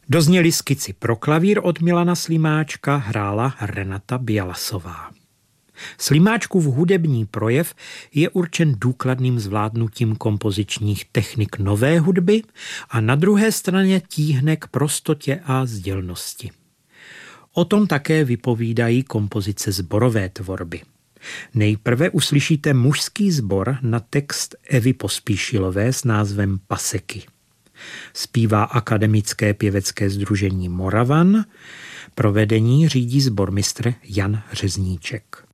Dozněly skici pro klavír od Milana Slimáčka, hrála Renata Bělasová. Slimáčkův hudební projev je určen důkladným zvládnutím kompozičních technik nové hudby a na druhé straně tíhne k prostotě a sdělnosti. O tom také vypovídají kompozice sborové tvorby. Nejprve uslyšíte mužský sbor na text Evy Pospíšilové s názvem Paseky. Zpívá Akademické pěvecké sdružení Moravan, provedení řídí sbormistr Jan Řezníček.